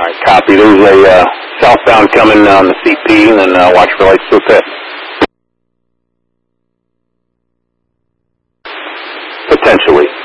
right, copy. There's a southbound coming on the CP, and then watch for lights to the pit. Potentially.